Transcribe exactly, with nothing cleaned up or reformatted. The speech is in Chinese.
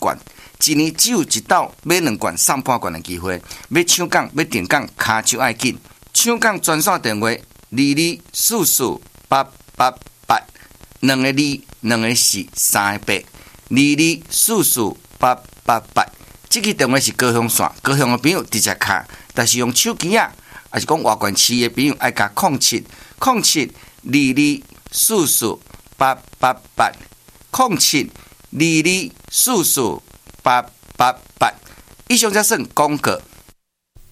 罐，一年只有一斗买两罐送半罐的机会。要抢港要订港，卡就爱紧。抢港专线电话：二二四四八八八，两个二，两个四，三个八，二二四四八八八。这个电话是高雄线，高雄的朋友直接卡，但是用手机啊，还是讲外县市的朋友爱加零七零七二二四四八八八零七二二四四八八八。以上才算广告。